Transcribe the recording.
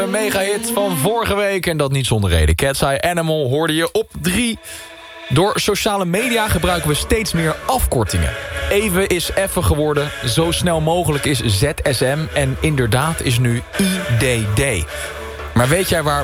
Een mega-hit van vorige week en dat niet zonder reden. Cat's Eye Animal hoorde je op 3. Door sociale media gebruiken we steeds meer afkortingen. Even is even geworden, zo snel mogelijk is ZSM en inderdaad is nu IDD. Maar weet jij waar